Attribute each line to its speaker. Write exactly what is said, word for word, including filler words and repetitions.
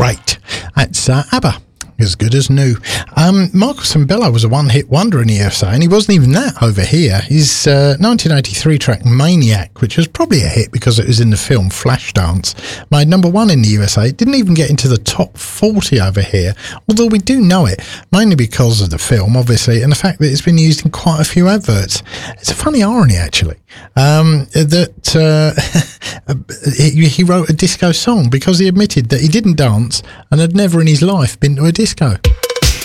Speaker 1: great. That's uh, ABBA. As good as new. Um, Marco Sambello was a one-hit wonder in the U S A, and he wasn't even that over here. His uh, nineteen eighty-three track Maniac, which was probably a hit because it was in the film Flashdance, made number one in the U S A. It didn't even get into the top forty over here, although we do know it, mainly because of the film, obviously, and the fact that it's been used in quite a few adverts. It's a funny irony, actually, um, that uh, he, he wrote a disco song because he admitted that he didn't dance and had never in his life been to a disco. Disco.